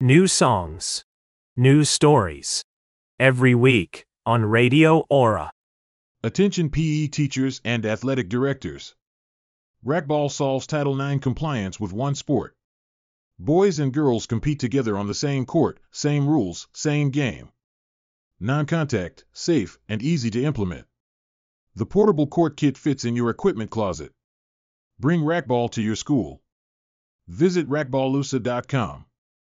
New songs, new stories. Every week on Radio Aura. Attention PE teachers and athletic directors. Racquetball solves Title IX compliance with one sport. Boys and girls compete together on the same court, same rules, same game. Non-contact, safe, and easy to implement. The portable court kit fits in your equipment closet. Bring racquetball to your school. Visit racquetballusa.com.